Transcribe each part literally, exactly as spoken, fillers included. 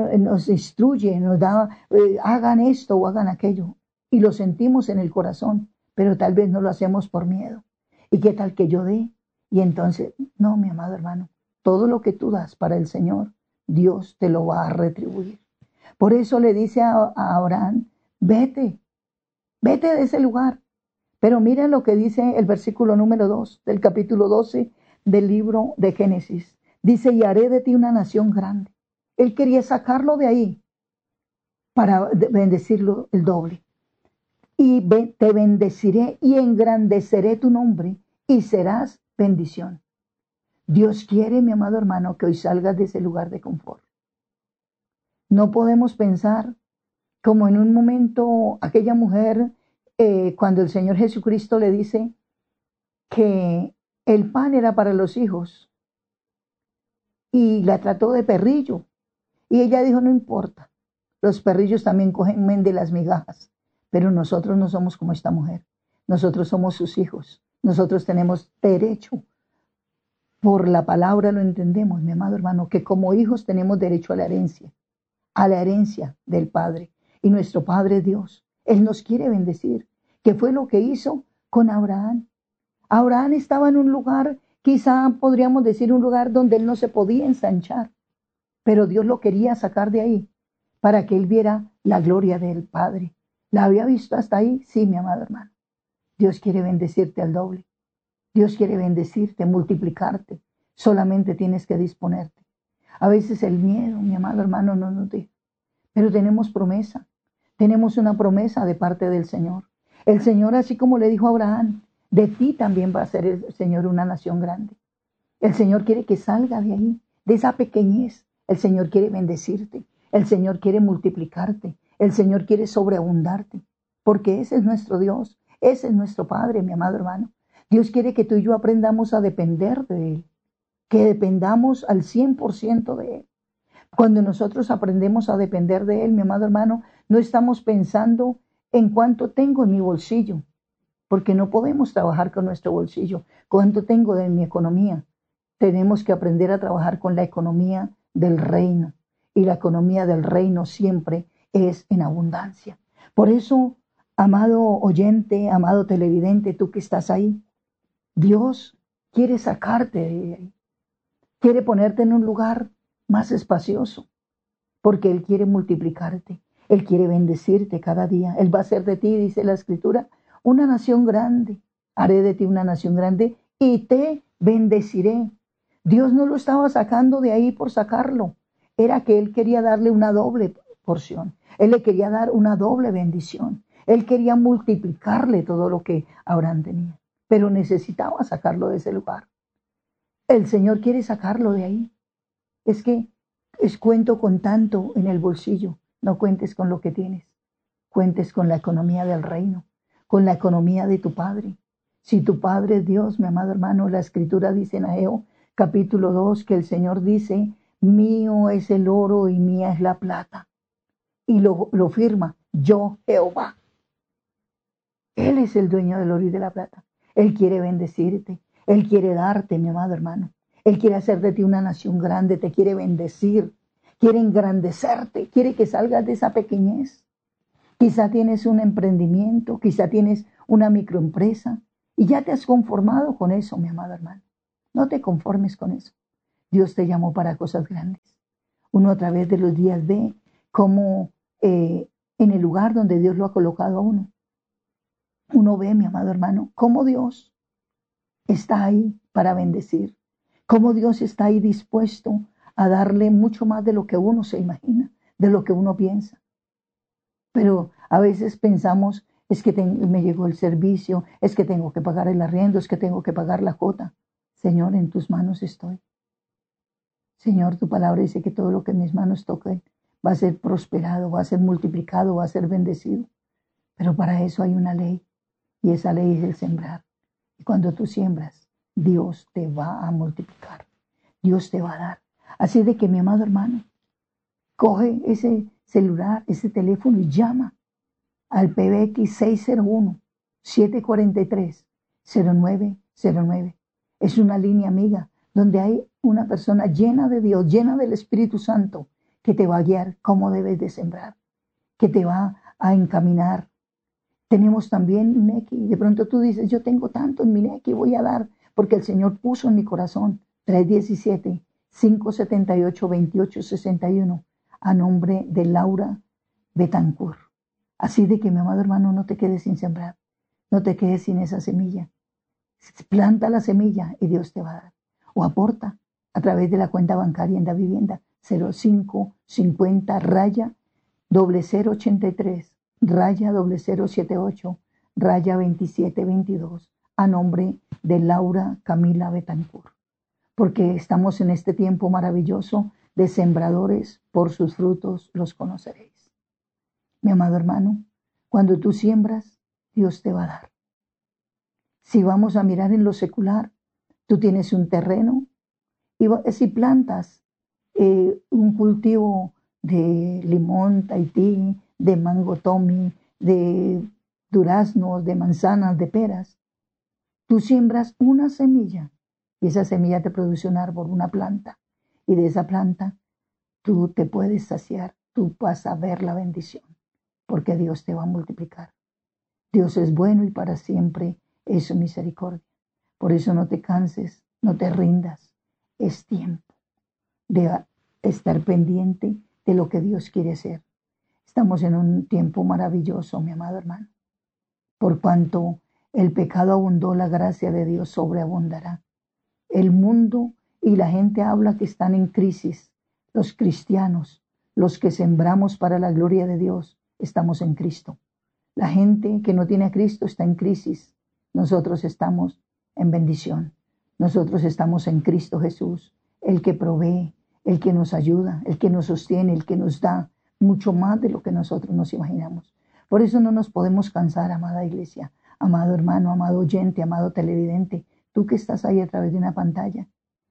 da, nos instruye, nos da, eh, hagan esto o hagan aquello. Y lo sentimos en el corazón, pero tal vez no lo hacemos por miedo. ¿Y qué tal que yo dé? Y entonces, no, mi amado hermano, todo lo que tú das para el Señor, Dios te lo va a retribuir. Por eso le dice a, a Abraham, vete, vete de ese lugar. Pero mira lo que dice el versículo número dos del capítulo doce del libro de Génesis. Dice, y haré de ti una nación grande. Él quería sacarlo de ahí para bendecirlo el doble. Y te bendeciré y engrandeceré tu nombre y serás bendición. Dios quiere, mi amado hermano, que hoy salgas de ese lugar de confort. No podemos pensar como en un momento aquella mujer, eh, cuando el Señor Jesucristo le dice que el pan era para los hijos y la trató de perrillo. Y ella dijo, no importa, los perrillos también comen de las migajas, pero nosotros no somos como esta mujer. Nosotros somos sus hijos. Nosotros tenemos derecho. Por la palabra lo entendemos, mi amado hermano, que como hijos tenemos derecho a la herencia, a la herencia del Padre. Y nuestro Padre es Dios. Él nos quiere bendecir, que fue lo que hizo con Abraham. Abraham estaba en un lugar, quizá podríamos decir un lugar donde él no se podía ensanchar, pero Dios lo quería sacar de ahí para que él viera la gloria del Padre. ¿La había visto hasta ahí? Sí, mi amado hermano. Dios quiere bendecirte al doble. Dios quiere bendecirte, multiplicarte. Solamente tienes que disponerte. A veces el miedo, mi amado hermano, no nos deja. Pero tenemos promesa. Tenemos una promesa de parte del Señor. El Señor, así como le dijo a Abraham, de ti también va a ser el Señor una nación grande. El Señor quiere que salga de ahí, de esa pequeñez. El Señor quiere bendecirte. El Señor quiere multiplicarte. El Señor quiere sobreabundarte. Porque ese es nuestro Dios. Ese es nuestro Padre, mi amado hermano. Dios quiere que tú y yo aprendamos a depender de Él. Que dependamos al cien por ciento de Él. Cuando nosotros aprendemos a depender de Él, mi amado hermano, no estamos pensando en cuánto tengo en mi bolsillo. Porque no podemos trabajar con nuestro bolsillo. ¿Cuánto tengo de mi economía? Tenemos que aprender a trabajar con la economía del reino. Y la economía del reino siempre es en abundancia. Por eso, amado oyente, amado televidente, tú que estás ahí, Dios quiere sacarte de ahí. Quiere ponerte en un lugar más espacioso. Porque Él quiere multiplicarte. Él quiere bendecirte cada día. Él va a hacer de ti, dice la Escritura, una nación grande. Haré de ti una nación grande y te bendeciré. Dios no lo estaba sacando de ahí por sacarlo. Era que Él quería darle una doble porción. Él le quería dar una doble bendición. Él quería multiplicarle todo lo que Abraham tenía. Pero necesitaba sacarlo de ese lugar. El Señor quiere sacarlo de ahí. Es que es cuento con tanto en el bolsillo. No cuentes con lo que tienes. Cuentes con la economía del reino. Con la economía de tu Padre. Si tu Padre es Dios, mi amado hermano, la Escritura dice en Ageo capítulo dos que el Señor dice, mío es el oro y mía es la plata. Y lo, lo firma, yo Jehová. Él es el dueño del oro y de la plata. Él quiere bendecirte. Él quiere darte, mi amado hermano. Él quiere hacer de ti una nación grande. Te quiere bendecir. Quiere engrandecerte. Quiere que salgas de esa pequeñez. Quizá tienes un emprendimiento. Quizá tienes una microempresa. Y ya te has conformado con eso, mi amado hermano. No te conformes con eso. Dios te llamó para cosas grandes. Uno a través de los días ve cómo eh, en el lugar donde Dios lo ha colocado a uno. Uno ve, mi amado hermano, cómo Dios está ahí para bendecir. Cómo Dios está ahí dispuesto a darle mucho más de lo que uno se imagina, de lo que uno piensa. Pero a veces pensamos, es que ten, me llegó el servicio, es que tengo que pagar el arriendo, es que tengo que pagar la cuota. Señor, en tus manos estoy. Señor, tu palabra dice que todo lo que mis manos toquen va a ser prosperado, va a ser multiplicado, va a ser bendecido. Pero para eso hay una ley. Y esa ley es el sembrar. Y cuando tú siembras, Dios te va a multiplicar. Dios te va a dar. Así de que, mi amado hermano, coge ese celular, ese teléfono y llama al P B X seis cero uno, siete cuatro tres, cero nueve cero nueve. Es una línea amiga donde hay una persona llena de Dios, llena del Espíritu Santo, que te va a guiar cómo debes de sembrar, que te va a encaminar. Tenemos también un Nequi. De pronto tú dices, yo tengo tanto en mi Nequi, voy a dar, porque el Señor puso en mi corazón tres diecisiete, cinco setenta y ocho, veintiocho sesenta y uno a nombre de Laura Betancourt. Así de que, mi amado hermano, no te quedes sin sembrar, no te quedes sin esa semilla. Planta la semilla y Dios te va a dar. O aporta a través de la cuenta bancaria en la vivienda cero cinco cincuenta raya doble cero ochenta y tres raya doble cero setenta y ocho raya veintisiete veintidós a nombre de Laura Camila Betancourt. Porque estamos en este tiempo maravilloso de sembradores, por sus frutos los conoceréis. Mi amado hermano, cuando tú siembras, Dios te va a dar. Si vamos a mirar en lo secular, tú tienes un terreno y si plantas eh, un cultivo de limón Tahití, de mango Tommy, de duraznos, de manzanas, de peras, tú siembras una semilla y esa semilla te produce un árbol, una planta, y de esa planta tú te puedes saciar, tú vas a ver la bendición, porque Dios te va a multiplicar. Dios es bueno y para siempre es su misericordia. Por eso no te canses, no te rindas. Es tiempo de estar pendiente de lo que Dios quiere hacer. Estamos en un tiempo maravilloso, mi amado hermano. Por cuanto el pecado abundó, la gracia de Dios sobreabundará. El mundo y la gente habla que están en crisis. Los cristianos, los que sembramos para la gloria de Dios, estamos en Cristo. La gente que no tiene a Cristo está en crisis. Nosotros estamos en bendición. Nosotros estamos en Cristo Jesús, el que provee, el que nos ayuda, el que nos sostiene, el que nos da mucho más de lo que nosotros nos imaginamos. Por eso no nos podemos cansar, amada iglesia, amado hermano, amado oyente, amado televidente, tú que estás ahí a través de una pantalla.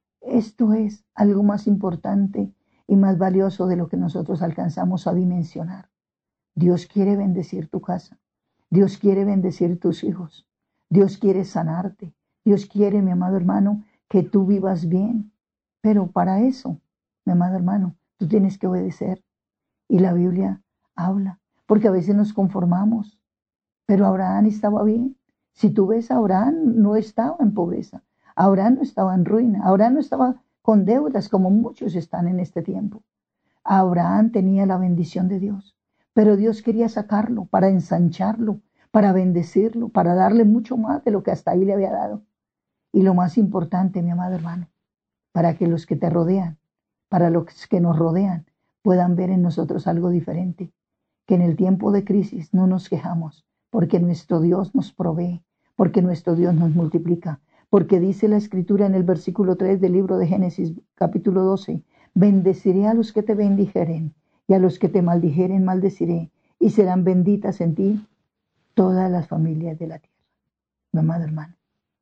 Esto es algo más importante y más valioso de lo que nosotros alcanzamos a dimensionar. Dios quiere bendecir tu casa. Dios quiere bendecir tus hijos. Dios quiere sanarte. Dios quiere, mi amado hermano, que tú vivas bien. Pero para eso, mi amado hermano, tú tienes que obedecer. Y la Biblia habla, porque a veces nos conformamos. Pero Abraham estaba bien. Si tú ves, Abraham no estaba en pobreza. Abraham no estaba en ruina. Abraham no estaba con deudas como muchos están en este tiempo. Abraham tenía la bendición de Dios. Pero Dios quería sacarlo para ensancharlo, para bendecirlo, para darle mucho más de lo que hasta ahí le había dado. Y lo más importante, mi amado hermano, para que los que te rodean, para los que nos rodean, puedan ver en nosotros algo diferente. Que en el tiempo de crisis no nos quejamos, porque nuestro Dios nos provee, porque nuestro Dios nos multiplica. Porque dice la Escritura en el versículo tres del libro de Génesis, capítulo doce, bendeciré a los que te bendijeren, y a los que te maldijeren maldeciré, y serán benditas en ti todas las familias de la tierra. Mi amado hermano,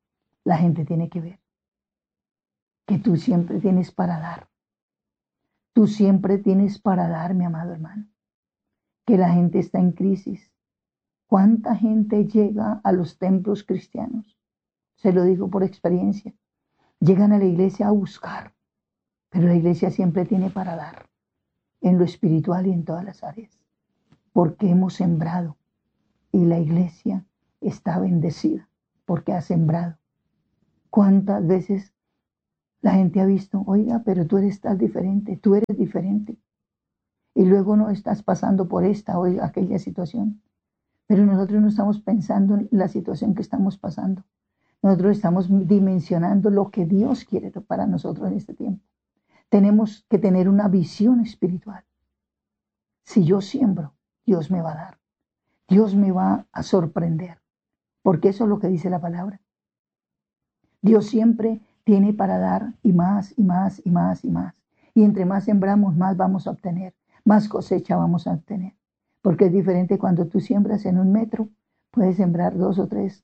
la gente tiene que ver que tú siempre tienes para dar. Tú siempre tienes para dar, mi amado hermano. Que la gente está en crisis. ¿Cuánta gente llega a los templos cristianos? Se lo digo por experiencia. Llegan a la iglesia a buscar, pero la iglesia siempre tiene para dar, en lo espiritual y en todas las áreas, porque hemos sembrado y la iglesia está bendecida porque ha sembrado. ¿Cuántas veces la gente ha visto, oiga, pero tú eres tal diferente, tú eres diferente, y luego no estás pasando por esta o aquella situación? Pero nosotros no estamos pensando en la situación que estamos pasando. Nosotros estamos dimensionando lo que Dios quiere para nosotros en este tiempo. Tenemos que tener una visión espiritual. Si yo siembro, Dios me va a dar. Dios me va a sorprender. Porque eso es lo que dice la palabra. Dios siempre tiene para dar y más y más y más y más. Y entre más sembramos, más vamos a obtener. Más cosecha vamos a obtener. Porque es diferente cuando tú siembras en un metro, puedes sembrar dos o tres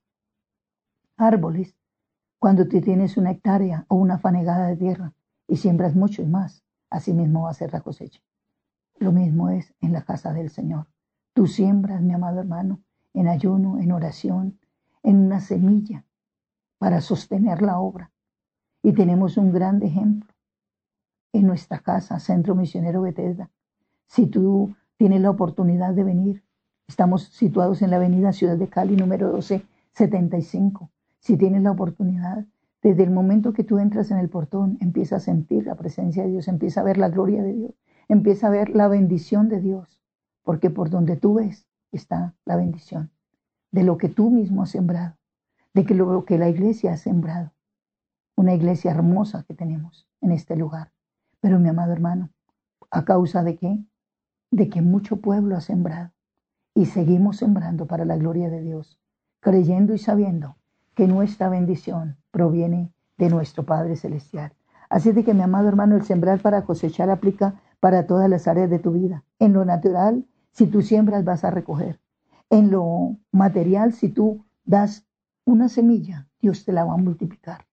árboles. Cuando tú tienes una hectárea o una fanegada de tierra y siembras muchos más, así mismo va a ser la cosecha. Lo mismo es en la casa del Señor. Tú siembras, mi amado hermano, en ayuno, en oración, en una semilla para sostener la obra. Y tenemos un gran ejemplo. en nuestra casa, Centro Misionero Bethesda. Si tú tienes la oportunidad de venir, estamos situados en la avenida Ciudad de Cali, número doce setenta y cinco. Si tienes la oportunidad, desde el momento que tú entras en el portón, empieza a sentir la presencia de Dios, empieza a ver la gloria de Dios, empieza a ver la bendición de Dios, porque por donde tú ves está la bendición de lo que tú mismo has sembrado, de que lo que la iglesia ha sembrado, una iglesia hermosa que tenemos en este lugar. Pero mi amado hermano, ¿a causa de qué? De que mucho pueblo ha sembrado y seguimos sembrando para la gloria de Dios, creyendo y sabiendo que nuestra bendición proviene de nuestro Padre Celestial. Así de que, mi amado hermano, el sembrar para cosechar aplica para todas las áreas de tu vida. En lo natural, si tú siembras, vas a recoger. En lo material, si tú das una semilla, Dios te la va a multiplicar.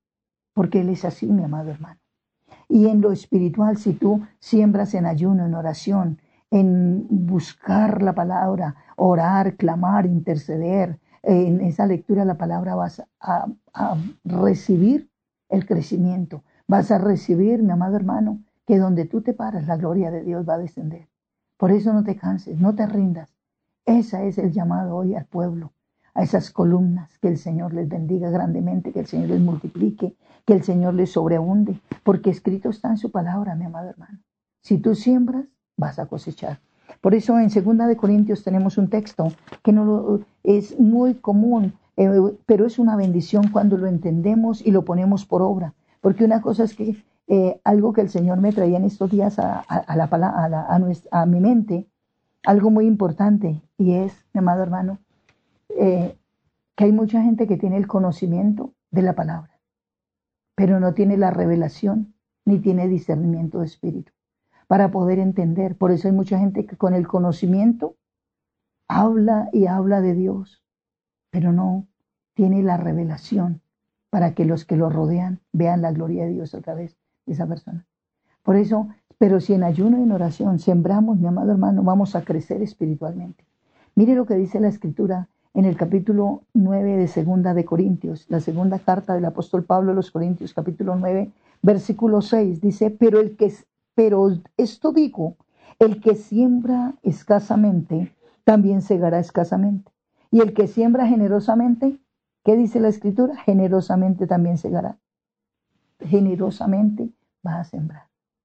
Porque Él es así, mi amado hermano. Y en lo espiritual, si tú siembras en ayuno, en oración, en buscar la palabra, orar, clamar, interceder, en esa lectura de la palabra vas a, a recibir el crecimiento. Vas a recibir, mi amado hermano, que donde tú te paras, la gloria de Dios va a descender. Por eso no te canses, no te rindas. Ese es el llamado hoy al pueblo, a esas columnas, que el Señor les bendiga grandemente, que el Señor les multiplique, que el Señor les sobreabunde, porque escrito está en su palabra, mi amado hermano. Si tú siembras, vas a cosechar. Por eso en segunda de Corintios tenemos un texto que no lo, es muy común, eh, pero es una bendición cuando lo entendemos y lo ponemos por obra. Porque una cosa es que eh, algo que el Señor me traía en estos días a, a, a, la, a, la, a, nuestra, a mi mente, algo muy importante, y es, mi amado hermano, eh, que hay mucha gente que tiene el conocimiento de la palabra, pero no tiene la revelación ni tiene discernimiento de espíritu para poder entender. Por eso hay mucha gente que con el conocimiento habla y habla de Dios, pero no tiene la revelación para que los que lo rodean vean la gloria de Dios a través de esa persona. Por eso, pero si en ayuno y en oración sembramos, mi amado hermano, vamos a crecer espiritualmente. Mire lo que dice la Escritura en el capítulo nueve de segunda de Corintios, la segunda carta del apóstol Pablo a los Corintios, capítulo nueve, versículo seis, dice, pero el que, pero esto digo, el que siembra escasamente, también segará escasamente. Y el que siembra generosamente, ¿qué dice la Escritura? Generosamente también segará. Generosamente va a sembrar.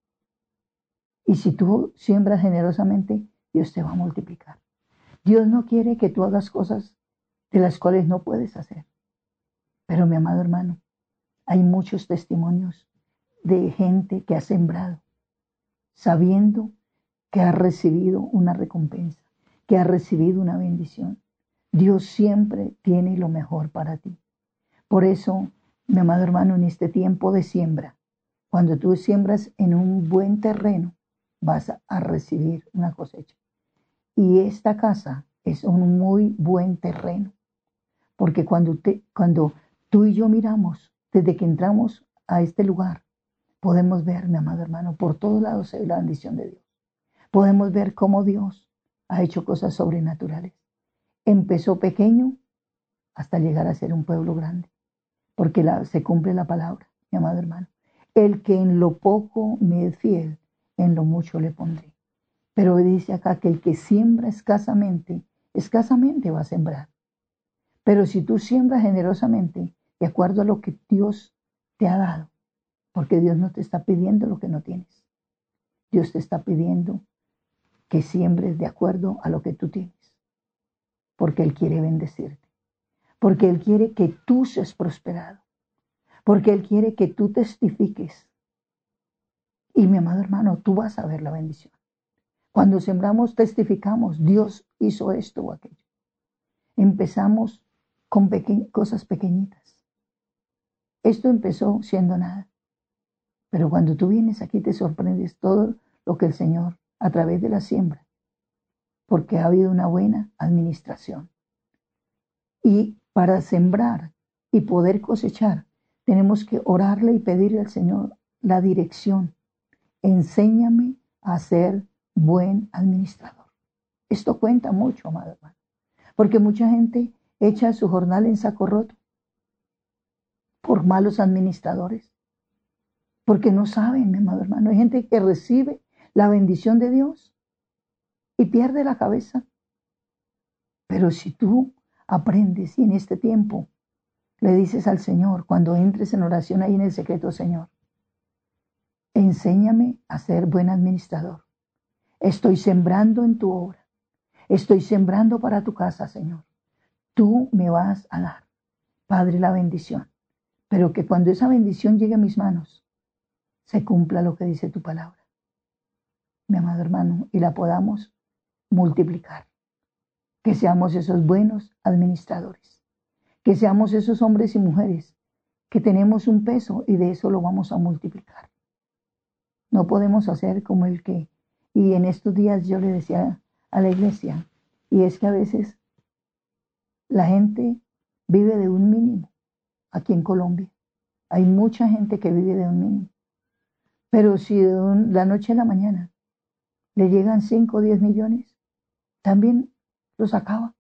Y si tú siembras generosamente, Dios te va a multiplicar. Dios no quiere que tú hagas cosas de las cuales no puedes hacer. Pero mi amado hermano, hay muchos testimonios de gente que ha sembrado, sabiendo que ha recibido una recompensa, que ha recibido una bendición. Dios siempre tiene lo mejor para ti. Por eso, mi amado hermano, en este tiempo de siembra, cuando tú siembras en un buen terreno, vas a recibir una cosecha. Y esta casa es un muy buen terreno, porque cuando, te, cuando tú y yo miramos, desde que entramos a este lugar, podemos ver, mi amado hermano, por todos lados la bendición de Dios. Podemos ver cómo Dios ha hecho cosas sobrenaturales. Empezó pequeño hasta llegar a ser un pueblo grande, porque la, se cumple la palabra, mi amado hermano. El que en lo poco me es fiel, en lo mucho le pondré. Pero dice acá que el que siembra escasamente, escasamente va a sembrar. Pero si tú siembras generosamente, de acuerdo a lo que Dios te ha dado, porque Dios no te está pidiendo lo que no tienes. Dios te está pidiendo que siembres de acuerdo a lo que tú tienes, porque Él quiere bendecirte, porque Él quiere que tú seas prosperado, porque Él quiere que tú testifiques. Y mi amado hermano, tú vas a ver la bendición. Cuando sembramos, testificamos, Dios hizo esto o aquello. Empezamos con peque- cosas pequeñitas. Esto empezó siendo nada. Pero cuando tú vienes aquí te sorprendes todo lo que el Señor, a través de la siembra, porque ha habido una buena administración. Y para sembrar y poder cosechar, tenemos que orarle y pedirle al Señor la dirección. Enséñame a ser buen administrador. Esto cuenta mucho, amado hermano, porque mucha gente echa su jornal en saco roto por malos administradores. porque no saben, mi amado hermano. Hay gente que recibe la bendición de Dios y pierde la cabeza. Pero si tú aprendes y en este tiempo le dices al Señor, cuando entres en oración ahí en el secreto, Señor, enséñame a ser buen administrador. Estoy sembrando en tu obra. Estoy sembrando para tu casa, Señor. Tú me vas a dar, Padre, la bendición. Pero que cuando esa bendición llegue a mis manos, se cumpla lo que dice tu palabra, mi amado hermano, y la podamos multiplicar. Que seamos esos buenos administradores. Que seamos esos hombres y mujeres que tenemos un peso y de eso lo vamos a multiplicar. No podemos hacer como el que, y en estos días yo le decía a la iglesia, y es que a veces la gente vive de un mínimo aquí en Colombia. Hay mucha gente que vive de un mínimo. Pero si de un, la noche a la mañana le llegan cinco o diez millones, también los acaba.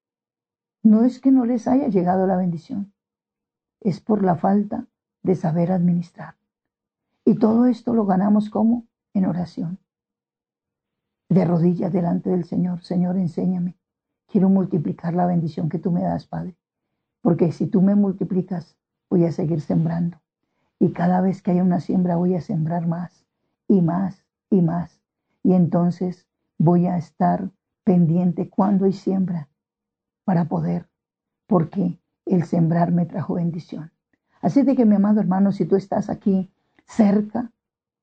No es que no les haya llegado la bendición, es por la falta de saber administrar. Y todo esto lo ganamos como en oración, de rodillas delante del Señor. Señor, enséñame. Quiero multiplicar la bendición que tú me das, Padre. Porque si tú me multiplicas, voy a seguir sembrando. Y cada vez que haya una siembra, voy a sembrar más y más y más. Y entonces voy a estar pendiente cuando hay siembra para poder, porque el sembrar me trajo bendición. Así de que, mi amado hermano, si tú estás aquí cerca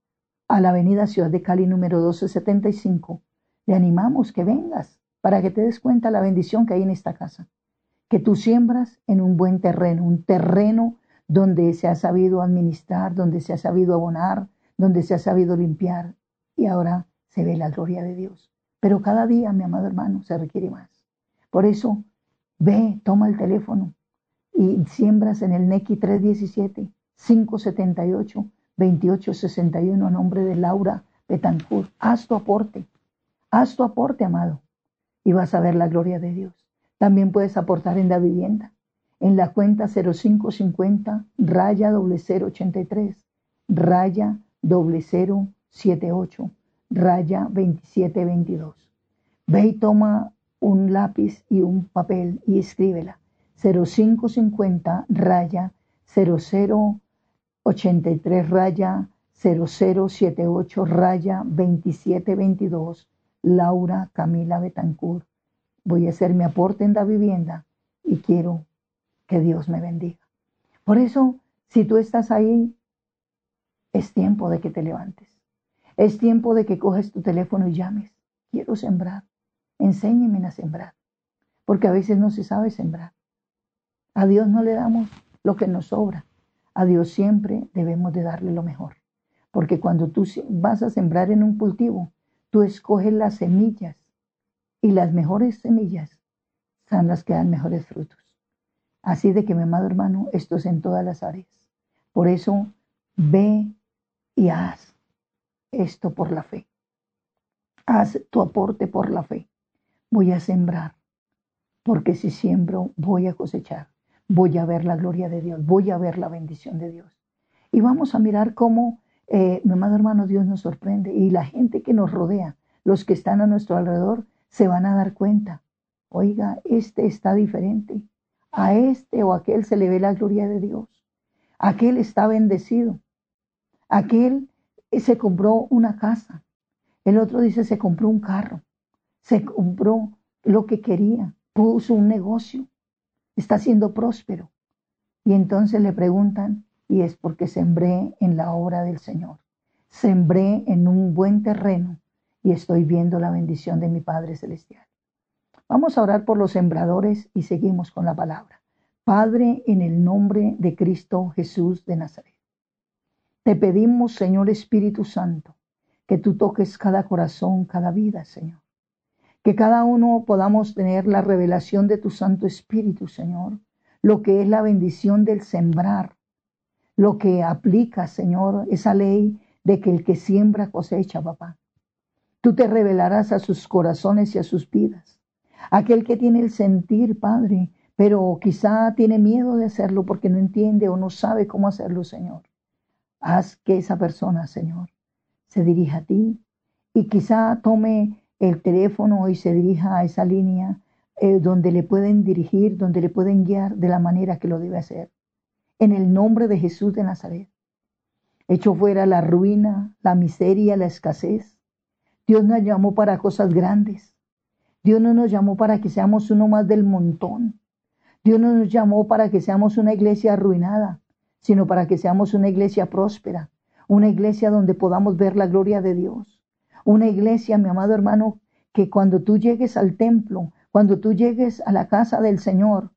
a la avenida Ciudad de Cali número doce setenta y cinco, le animamos que vengas para que te des cuenta la bendición que hay en esta casa. Que tú siembras en un buen terreno, un terreno donde se ha sabido administrar, donde se ha sabido abonar, donde se ha sabido limpiar, y ahora se ve la gloria de Dios. Pero cada día, mi amado hermano, se requiere más. Por eso, ve, toma el teléfono y siembras en el Nequi tres diecisiete, cinco setenta y ocho, veintiocho sesenta y uno a nombre de Laura Betancourt. Haz tu aporte, haz tu aporte, amado, y vas a ver la gloria de Dios. También puedes aportar en la vivienda, en la cuenta cero cinco cincuenta, raya doble cero ochenta y tres, raya doble cero siete ocho, raya veintisiete veintidós. Ve y toma un lápiz y un papel y escríbela. cero cinco cincuenta, raya cero cero ochenta y tres, raya cero cero siete ocho, raya veintisiete veintidós, Laura Camila Betancourt. Voy a hacer mi aporte en la vivienda y quiero que Dios me bendiga. Por eso, si tú estás ahí, es tiempo de que te levantes. Es tiempo de que coges tu teléfono y llames. Quiero sembrar. Enséñeme a sembrar. Porque a veces no se sabe sembrar. A Dios no le damos lo que nos sobra. A Dios siempre debemos de darle lo mejor. Porque cuando tú vas a sembrar en un cultivo, tú escoges las semillas. Y las mejores semillas son las que dan mejores frutos. Así de que, mi amado hermano, esto es en todas las áreas. Por eso, ve y haz esto por la fe. Haz tu aporte por la fe. Voy a sembrar, porque si siembro, voy a cosechar. Voy a ver la gloria de Dios, voy a ver la bendición de Dios. Y vamos a mirar cómo, eh, mi amado hermano, Dios nos sorprende. Y la gente que nos rodea, los que están a nuestro alrededor, se van a dar cuenta. Oiga, este está diferente. A este o aquel se le ve la gloria de Dios. Aquel está bendecido. Aquel se compró una casa. El otro dice se compró un carro. Se compró lo que quería. Puso un negocio. Está siendo próspero. Y entonces le preguntan, y es porque sembré en la obra del Señor. Sembré en un buen terreno y estoy viendo la bendición de mi Padre Celestial. Vamos a orar por los sembradores y seguimos con la palabra. Padre, en el nombre de Cristo Jesús de Nazaret, te pedimos, Señor Espíritu Santo, que tú toques cada corazón, cada vida, Señor. Que cada uno podamos tener la revelación de tu Santo Espíritu, Señor, lo que es la bendición del sembrar, lo que aplica, Señor, esa ley de que el que siembra cosecha, papá. Tú te revelarás a sus corazones y a sus vidas. Aquel que tiene el sentir, Padre, pero quizá tiene miedo de hacerlo porque no entiende o no sabe cómo hacerlo, Señor. Haz que esa persona, Señor, se dirija a ti y quizá tome el teléfono y se dirija a esa línea eh, donde le pueden dirigir, donde le pueden guiar de la manera que lo debe hacer. En el nombre de Jesús de Nazaret. Echo fuera la ruina, la miseria, la escasez. Dios nos llamó para cosas grandes. Dios no nos llamó para que seamos uno más del montón. Dios no nos llamó para que seamos una iglesia arruinada, sino para que seamos una iglesia próspera, una iglesia donde podamos ver la gloria de Dios. Una iglesia, mi amado hermano, que cuando tú llegues al templo, cuando tú llegues a la casa del Señor,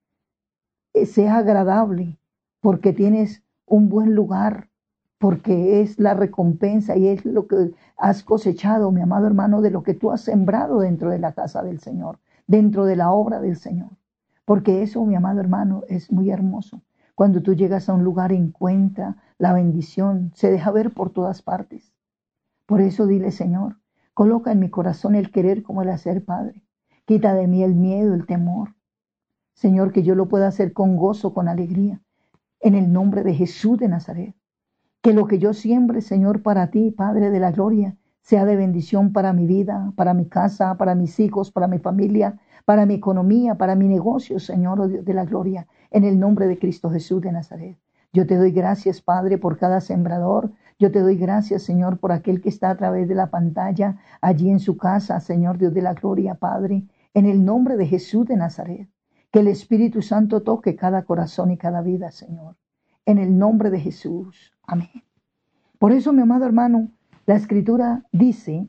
sea agradable, porque tienes un buen lugar, porque es la recompensa y es lo que has cosechado, mi amado hermano, de lo que tú has sembrado dentro de la casa del Señor, dentro de la obra del Señor. Porque eso, mi amado hermano, es muy hermoso. Cuando tú llegas a un lugar, encuentra la bendición, se deja ver por todas partes. Por eso dile, Señor, coloca en mi corazón el querer como el hacer, Padre. Quita de mí el miedo, el temor. Señor, que yo lo pueda hacer con gozo, con alegría, en el nombre de Jesús de Nazaret. Que lo que yo siembre, Señor, para ti, Padre de la gloria, sea de bendición para mi vida, para mi casa, para mis hijos, para mi familia, para mi economía, para mi negocio, Señor, oh Dios de la gloria, en el nombre de Cristo Jesús de Nazaret. Yo te doy gracias, Padre, por cada sembrador. Yo te doy gracias, Señor, por aquel que está a través de la pantalla, allí en su casa, Señor, Dios de la gloria, Padre, en el nombre de Jesús de Nazaret. Que el Espíritu Santo toque cada corazón y cada vida, Señor, en el nombre de Jesús. Amén. Por eso, mi amado hermano, la Escritura dice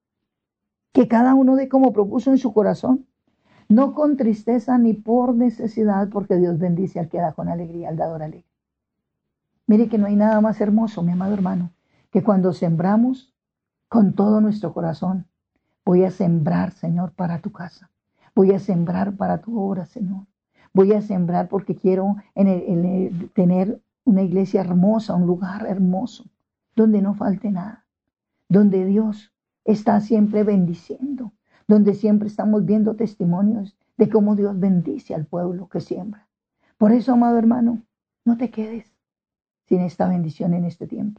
que cada uno dé como propuso en su corazón, no con tristeza ni por necesidad, porque Dios bendice al que da con alegría, al dador alegre. Mire que no hay nada más hermoso, mi amado hermano, que cuando sembramos con todo nuestro corazón. Voy a sembrar, Señor, para tu casa. Voy a sembrar para tu obra, Señor. Voy a sembrar porque quiero en el, en el, tener una iglesia hermosa, un lugar hermoso, donde no falte nada, donde Dios está siempre bendiciendo, donde siempre estamos viendo testimonios de cómo Dios bendice al pueblo que siembra. Por eso, amado hermano, no te quedes sin esta bendición en este tiempo.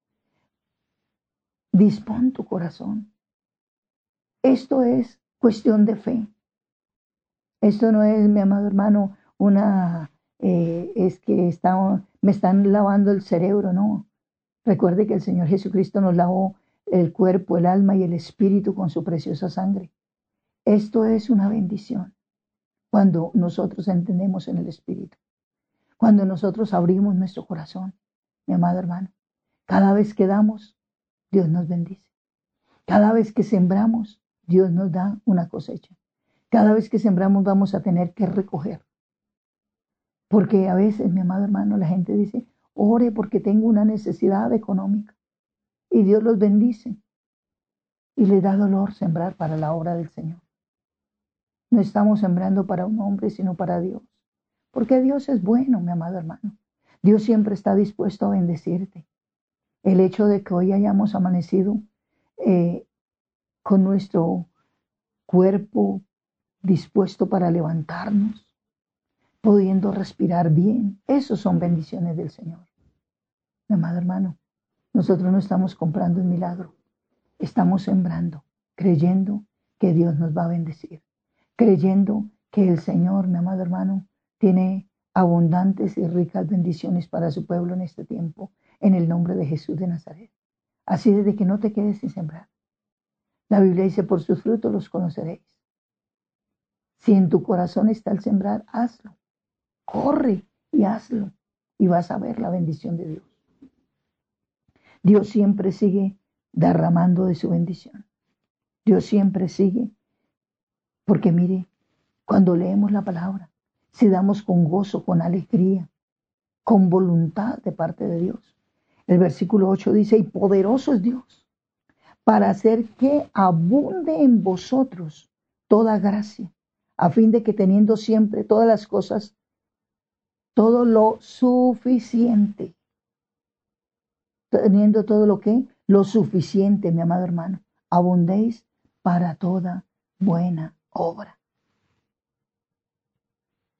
Dispón tu corazón. Esto es cuestión de fe. Esto no es, mi amado hermano, una, eh, es que está, me están lavando el cerebro, no. Recuerde que el Señor Jesucristo nos lavó el cuerpo, el alma y el espíritu con su preciosa sangre. Esto es una bendición cuando nosotros entendemos en el espíritu. Cuando nosotros abrimos nuestro corazón, mi amado hermano. Cada vez que damos, Dios nos bendice. Cada vez que sembramos, Dios nos da una cosecha. Cada vez que sembramos vamos a tener que recoger. Porque a veces, mi amado hermano, la gente dice, ore porque tengo una necesidad económica. Y Dios los bendice. Y les da dolor sembrar para la obra del Señor. No estamos sembrando para un hombre, sino para Dios. Porque Dios es bueno, mi amado hermano. Dios siempre está dispuesto a bendecirte. El hecho de que hoy hayamos amanecido eh, con nuestro cuerpo dispuesto para levantarnos, pudiendo respirar bien, esos son bendiciones del Señor. Mi amado hermano, nosotros no estamos comprando un milagro, estamos sembrando, creyendo que Dios nos va a bendecir, creyendo que el Señor, mi amado hermano, tiene abundantes y ricas bendiciones para su pueblo en este tiempo, en el nombre de Jesús de Nazaret. Así de que no te quedes sin sembrar. La Biblia dice, por sus frutos los conoceréis. Si en tu corazón está el sembrar, hazlo. Corre y hazlo. Y vas a ver la bendición de Dios. Dios siempre sigue derramando de su bendición. Dios siempre sigue. Porque mire, cuando leemos la palabra, si damos con gozo, con alegría, con voluntad de parte de Dios. El versículo ocho dice, y poderoso es Dios para hacer que abunde en vosotros toda gracia, a fin de que teniendo siempre todas las cosas, todo lo suficiente, teniendo todo lo que, lo suficiente, mi amado hermano, abundéis para toda buena obra.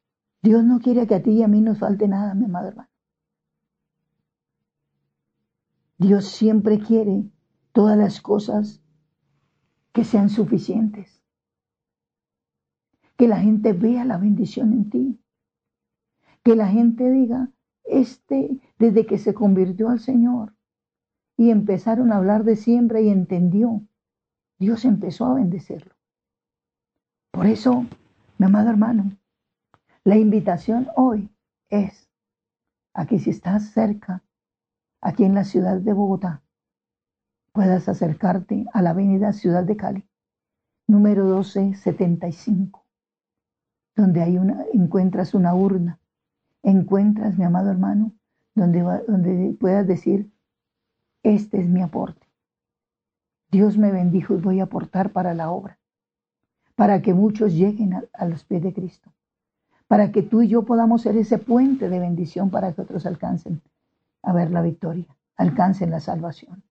Dios no quiere que a ti y a mí nos falte nada, mi amado hermano. Dios siempre quiere todas las cosas que sean suficientes. Que la gente vea la bendición en ti. Que la gente diga, este, desde que se convirtió al Señor y empezaron a hablar de siembra y entendió, Dios empezó a bendecirlo. Por eso, mi amado hermano, la invitación hoy es a que si estás cerca, aquí en la ciudad de Bogotá, puedas acercarte a la avenida Ciudad de Cali, número doce setenta y cinco, donde hay una, encuentras una urna, encuentras, mi amado hermano, donde, va, donde puedas decir, este es mi aporte. Dios me bendijo y voy a aportar para la obra, para que muchos lleguen a, a los pies de Cristo, para que tú y yo podamos ser ese puente de bendición para que otros alcancen a ver la victoria, alcancen la salvación.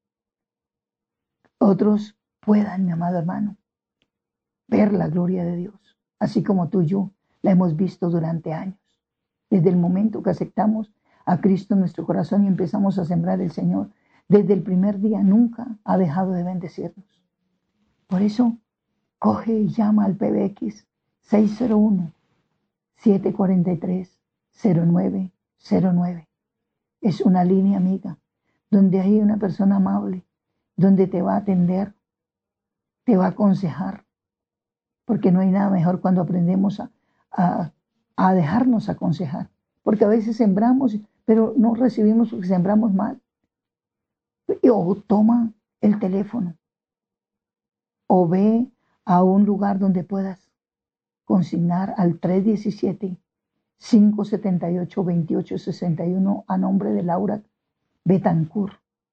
Otros puedan, mi amado hermano, ver la gloria de Dios, así como tú y yo la hemos visto durante años. Desde el momento que aceptamos a Cristo en nuestro corazón y empezamos a sembrar el Señor, desde el primer día nunca ha dejado de bendecirnos. Por eso, coge y llama al P B X seis cero uno, siete cuatro tres, cero nueve cero nueve. Es una línea amiga, donde hay una persona amable, donde te va a atender, te va a aconsejar, porque no hay nada mejor cuando aprendemos a, a, a dejarnos aconsejar, porque a veces sembramos, pero no recibimos porque sembramos mal. O toma el teléfono, o ve a un lugar donde puedas consignar al tres diecisiete, cinco setenta y ocho, veintiocho sesenta y uno a nombre de Laura Betancourt.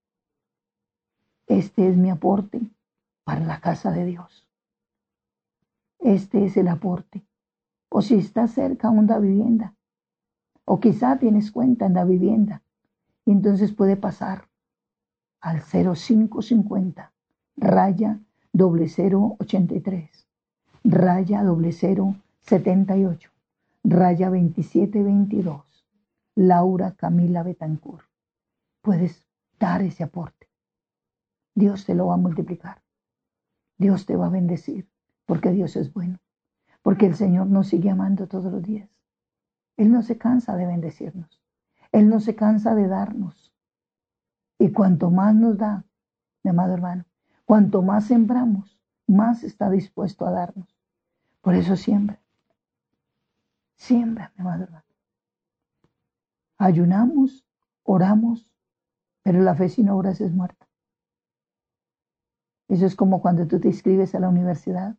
Este es mi aporte para la casa de Dios. Este es el aporte. O si estás cerca a una vivienda, o quizá tienes cuenta en la vivienda, y entonces puede pasar al cero cinco cincuenta, raya doble cero ochenta y tres, raya doble cero setenta y ocho, raya veintisiete veintidós, Laura Camila Betancourt. Puedes dar ese aporte. Dios te lo va a multiplicar. Dios te va a bendecir, porque Dios es bueno, porque el Señor nos sigue amando todos los días. Él no se cansa de bendecirnos. Él no se cansa de darnos. Y cuanto más nos da, mi amado hermano, cuanto más sembramos, más está dispuesto a darnos. Por eso siembra. Siembra, mi amado hermano. Ayunamos, oramos, pero la fe sin obras es muerta. Eso es como cuando tú te inscribes a la universidad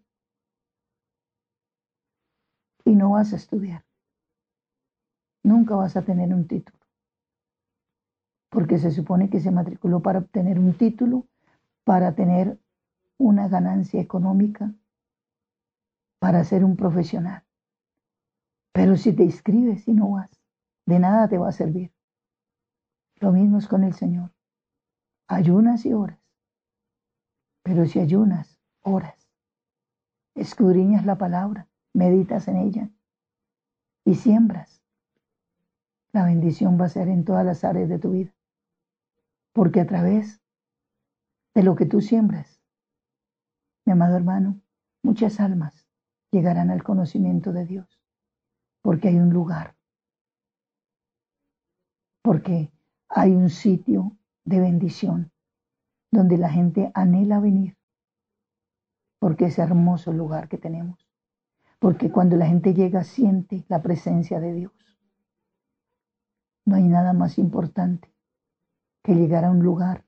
y no vas a estudiar. Nunca vas a tener un título. Porque se supone que se matriculó para obtener un título, para tener una ganancia económica, para ser un profesional. Pero si te inscribes y no vas, de nada te va a servir. Lo mismo es con el Señor. Ayunas y oras. Pero si ayunas, oras, escudriñas la palabra, meditas en ella y siembras, la bendición va a ser en todas las áreas de tu vida. Porque a través de lo que tú siembras, mi amado hermano, muchas almas llegarán al conocimiento de Dios. Porque hay un lugar. Porque hay un sitio de bendición donde la gente anhela venir. Porque es hermoso el lugar que tenemos. Porque cuando la gente llega siente la presencia de Dios. No hay nada más importante que llegar a un lugar